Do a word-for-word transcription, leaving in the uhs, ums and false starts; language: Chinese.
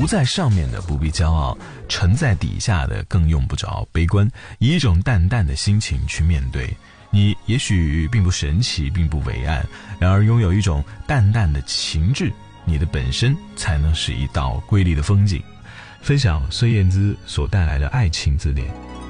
浮在上面的不必骄傲，沉在底下的更用不着悲观，以一种淡淡的心情去面对。你也许并不神奇，并不伟岸，然而拥有一种淡淡的情致，你的本身才能是一道瑰丽的风景。分享孙燕姿所带来的爱情字典。